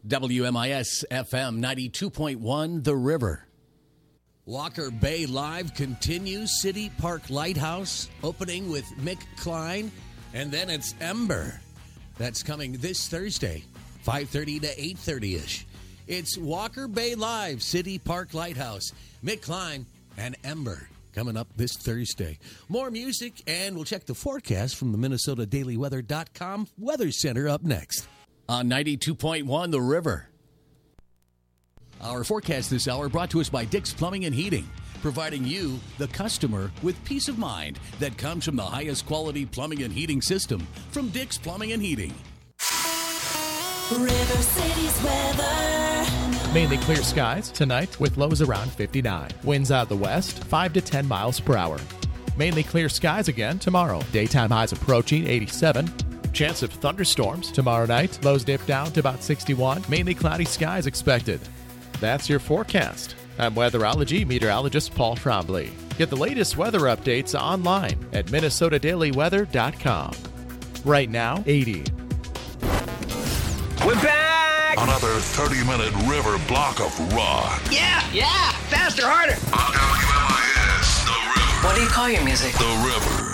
WMIS FM 92.1 The River. Walker Bay Live continues. City Park Lighthouse opening with Mick Klein. And then it's Ember. That's coming this Thursday, 5:30 to 8:30-ish. It's Walker Bay Live, City Park Lighthouse. Mick Klein and Ember coming up this Thursday. More music, and we'll check the forecast from the MinnesotaDailyWeather.com Weather Center up next. On 92.1 The River. Our forecast this hour brought to us by Dick's Plumbing and Heating, providing you, the customer, with peace of mind that comes from the highest quality plumbing and heating system from Dick's Plumbing and Heating. River City's weather. Mainly clear skies tonight with lows around 59. Winds out the west, 5 to 10 miles per hour. Mainly clear skies again tomorrow. Daytime highs approaching 87. Chance of thunderstorms tomorrow night. Lows dip down to about 61. Mainly cloudy skies expected. That's your forecast. I'm weatherology meteorologist Paul Trombley. Get the latest weather updates online at MinnesotaDailyWeather.com. Right now, 80. We're back! Another 30-minute river block of rock. Yeah! Faster, harder! On WMIS, The River. What do you call your music? The River.